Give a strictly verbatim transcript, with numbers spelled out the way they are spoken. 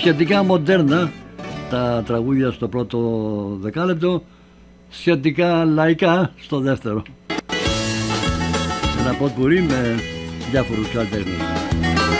σχετικά μοντέρνα τα τραγούδια στο πρώτο δεκάλεπτο, σχετικά λαϊκά στο δεύτερο. Ένα ποτπουρί με διάφορους καλλιτέχνες.